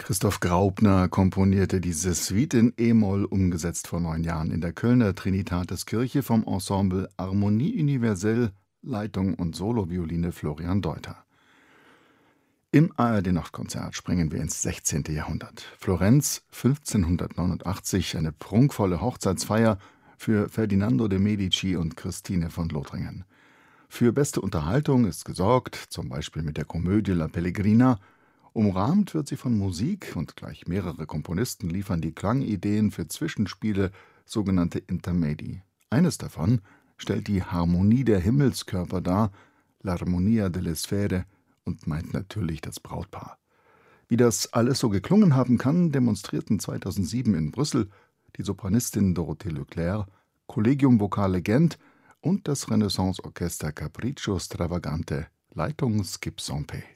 Christoph Graupner komponierte diese Suite in e-Moll, umgesetzt vor 9 Jahren in der Kölner Trinitatiskirche vom Ensemble Harmonie Universelle, Leitung und Solovioline Florian Deuter. Im ARD-Nachtkonzert springen wir ins 16. Jahrhundert. Florenz 1589, eine prunkvolle Hochzeitsfeier für Ferdinando de' Medici und Christine von Lothringen. Für beste Unterhaltung ist gesorgt, zum Beispiel mit der Komödie La Pellegrina. Umrahmt wird sie von Musik und gleich mehrere Komponisten liefern die Klangideen für Zwischenspiele, sogenannte Intermedi. Eines davon stellt die Harmonie der Himmelskörper dar, l'Armonia delle Sfere, und meint natürlich das Brautpaar. Wie das alles so geklungen haben kann, demonstrierten 2007 in Brüssel die Sopranistin Dorothée Leclerc, Collegium Vocale Gent und das Renaissance-Orchester Capriccio Stravagante, Leitung Skip Sampé.